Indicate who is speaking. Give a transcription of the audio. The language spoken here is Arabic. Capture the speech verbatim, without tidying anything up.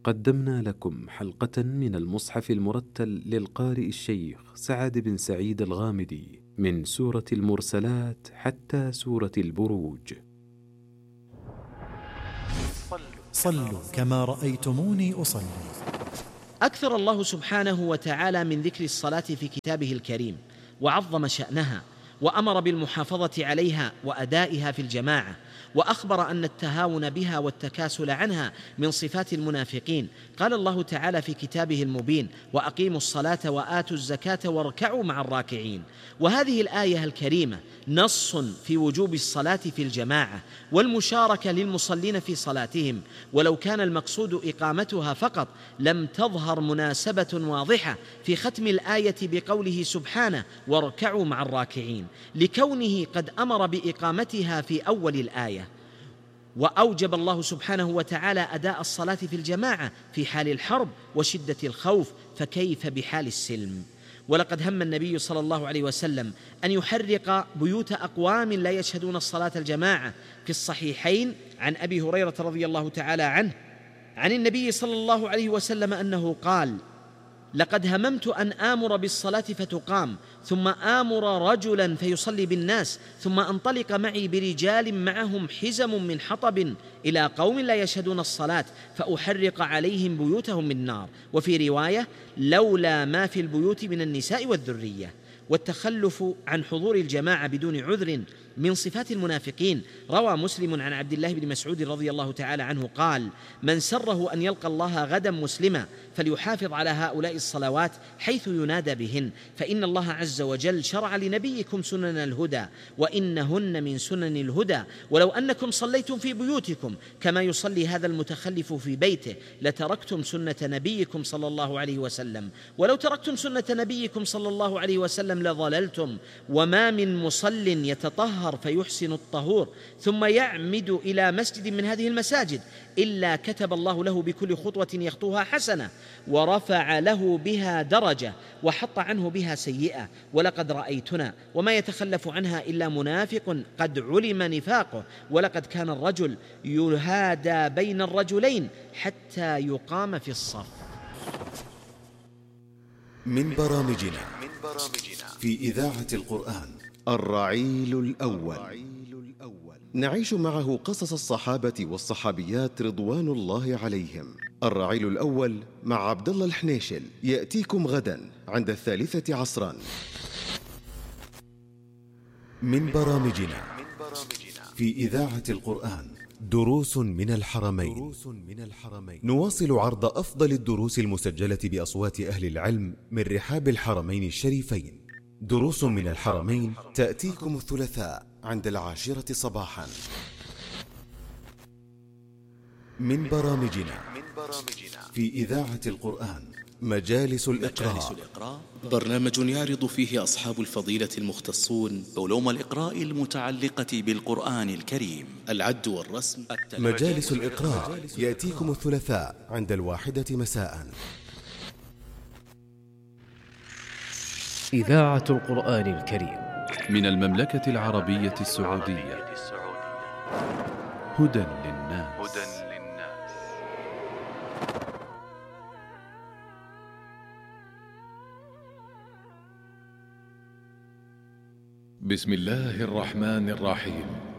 Speaker 1: قدمنا لكم حلقة من المصحف المرتل للقارئ الشيخ سعد بن سعيد الغامدي من سورة المرسلات حتى سورة البروج.
Speaker 2: صلوا كما رأيتموني أصلي.
Speaker 3: أكثر الله سبحانه وتعالى من ذكر الصلاة في كتابه الكريم، وعظم شأنها، وأمر بالمحافظة عليها وأدائها في الجماعة، وأخبر أن التهاون بها والتكاسل عنها من صفات المنافقين. قال الله تعالى في كتابه المبين: وأقيموا الصلاة وآتوا الزكاة واركعوا مع الراكعين. وهذه الآية الكريمة نص في وجوب الصلاة في الجماعة والمشاركة للمصلين في صلاتهم، ولو كان المقصود إقامتها فقط لم تظهر مناسبة واضحة في ختم الآية بقوله سبحانه: واركعوا مع الراكعين، لكونه قد أمر بإقامتها في أول الآية. وأوجب الله سبحانه وتعالى أداء الصلاة في الجماعة في حال الحرب وشدة الخوف، فكيف بحال السلم؟ ولقد هم النبي صلى الله عليه وسلم أن يحرق بيوت أقوام لا يشهدون الصلاة الجماعة. في الصحيحين عن أبي هريرة رضي الله تعالى عنه عن النبي صلى الله عليه وسلم أنه قال: لقد هممت أن آمر بالصلاة فتقام، ثم آمر رجلا فيصلي بالناس، ثم أنطلق معي برجال معهم حزم من حطب إلى قوم لا يشهدون الصلاة فأحرق عليهم بيوتهم من نار. وفي رواية: لولا ما في البيوت من النساء والذرية. والتخلف عن حضور الجماعة بدون عذر من صفات المنافقين. روى مسلم عن عبد الله بن مسعود رضي الله تعالى عنه قال: من سره أن يلقى الله غدا مسلما فليحافظ على هؤلاء الصلوات حيث ينادى بهن، فإن الله عز وجل شرع لنبيكم سنن الهدى، وإنهن من سنن الهدى، ولو أنكم صليتم في بيوتكم كما يصلي هذا المتخلف في بيته لتركتم سنة نبيكم صلى الله عليه وسلم، ولو تركتم سنة نبيكم صلى الله عليه وسلم لضللتم. وما من مصل يتطهر فيحسن الطهور ثم يعمد إلى مسجد من هذه المساجد إلا كتب الله له بكل خطوة يخطوها حسنة، ورفع له بها درجة، وحط عنه بها سيئة. ولقد رأيتنا وما يتخلف عنها إلا منافق قد علم نفاقه. ولقد كان الرجل يهادى بين الرجلين حتى يقام في الصف.
Speaker 4: من برامجنا في إذاعة القرآن الرعيل الأول، نعيش معه قصص الصحابة والصحابيات رضوان الله عليهم. الرعيل الأول مع عبد الله الحنيشل يأتيكم غدا عند الثالثة عصرا. من برامجنا في إذاعة القرآن دروس من الحرمين. نواصل عرض أفضل الدروس المسجلة بأصوات أهل العلم من رحاب الحرمين الشريفين. دروس من الحرمين تأتيكم الثلاثاء عند العاشرة صباحا. من برامجنا في إذاعة القرآن مجالس الإقراء،
Speaker 5: برنامج يعرض فيه أصحاب الفضيلة المختصون
Speaker 6: علوم الإقراء المتعلقة بالقرآن الكريم،
Speaker 5: العد والرسم.
Speaker 4: مجالس الإقراء يأتيكم الثلاثاء عند الواحدة مساء.
Speaker 7: إذاعة القرآن الكريم
Speaker 1: من المملكة العربية السعودية. هدى للناس.
Speaker 8: بسم الله الرحمن الرحيم.